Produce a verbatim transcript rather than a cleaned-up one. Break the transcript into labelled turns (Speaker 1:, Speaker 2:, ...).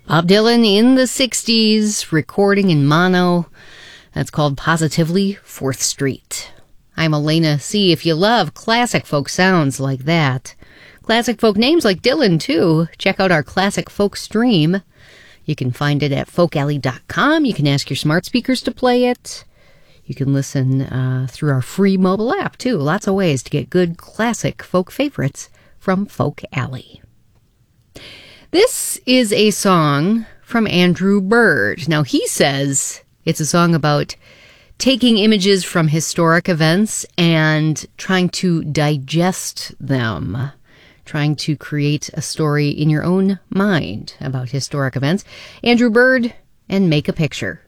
Speaker 1: Bob Dylan in the sixties, recording in mono. That's called Positively fourth Street. I'm Elena C. If you love classic folk sounds like that, classic folk names like Dylan, too, check out our classic folk stream. You can find it at folk alley dot com. You can ask your smart speakers to play it. You can listen uh, through our free mobile app, too. Lots of ways to get good classic folk favorites from Folk Alley. This is a song from Andrew Bird. Now, he says it's a song about taking images from historic events and trying to digest them, trying to create a story in your own mind about historic events. Andrew Bird and Make a Picture.